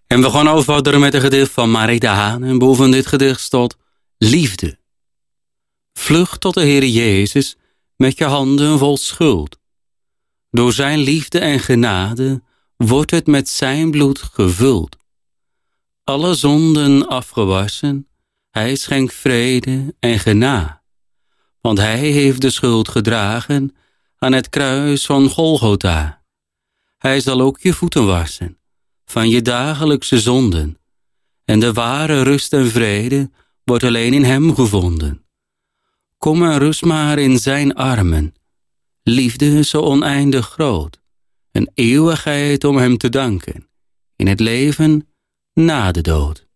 En we gaan al verder met een gedicht van Marie de Haan. En boven dit gedicht staat liefde. Vlucht tot de Heer Jezus met je handen vol schuld. Door zijn liefde en genade wordt het met zijn bloed gevuld. Alle zonden afgewassen, hij schenkt vrede en genade. Want hij heeft de schuld gedragen aan het kruis van Golgotha. Hij zal ook je voeten wassen van je dagelijkse zonden. En de ware rust en vrede wordt alleen in hem gevonden. Kom en rust maar in zijn armen. Liefde zo oneindig groot. Een eeuwigheid om hem te danken. In het leven na de dood.